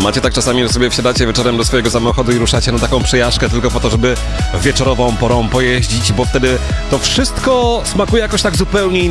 macie tak czasami, że sobie wsiadacie wieczorem do swojego samochodu i ruszacie na taką przejażdżkę tylko po to, żeby wieczorową porą pojeździć, bo wtedy to wszystko smakuje jakoś tak zupełnie inaczej.